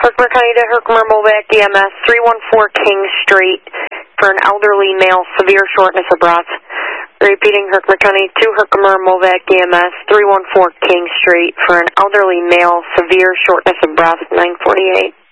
Herkimer County to Herkimer Movac EMS, 314 King Street for an elderly male, severe shortness of breath. Repeating, Herkimer County to Herkimer Movac EMS, 314 King Street for an elderly male, severe shortness of breath, 948.